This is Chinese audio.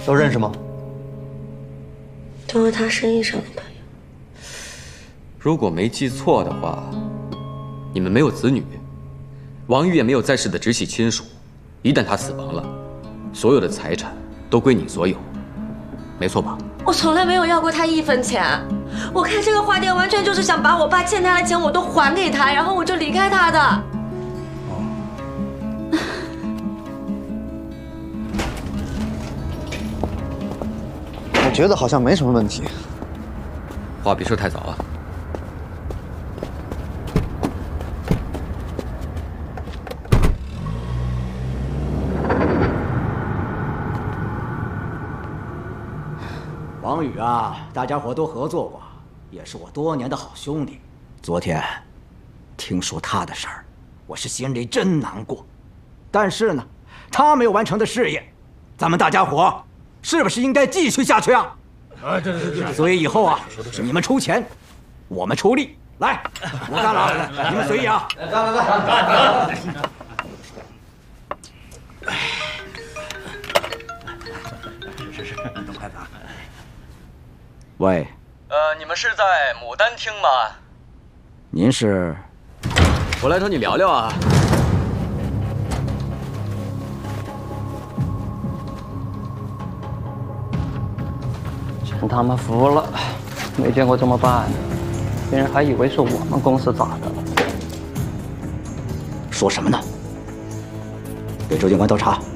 都认识吗？ 都是他生意上的朋友。 如果没记错的话，你们没有子女，王玉也没有在世的直系亲属。一旦他死亡了，所有的财产都归你所有，没错吧？ 我从来没有要过他1分钱。我开这个花店完全就是想把我爸欠他的钱我都还给他，然后我就离开他的。 我觉得好像没什么问题。 话别说太早啊。 王宇啊，大家伙都合作过，也是我多年的好兄弟。昨天听说他的事儿，我是心里真难过。但是呢，他没有完成的事业，咱们大家伙是不是应该继续下去啊？对。所以以后啊，你们出钱，我们出力。来，我干了，你们随意啊。干。是，动筷子啊。喂， 你们是在牡丹厅吗？ 您是？ 我来找你聊聊啊。 真他妈服了，没见过这么办的，别人还以为是我们公司咋的了。 说什么呢？给周警官倒茶。